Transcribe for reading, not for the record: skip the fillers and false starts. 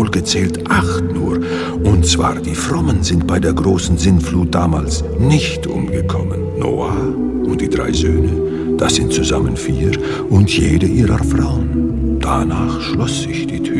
Volke zählt 8 nur. Und zwar die Frommen sind bei der großen Sintflut damals nicht umgekommen. Noah und die 3 Söhne, das sind zusammen 4 und jede ihrer Frauen. Danach schloss sich die Tür.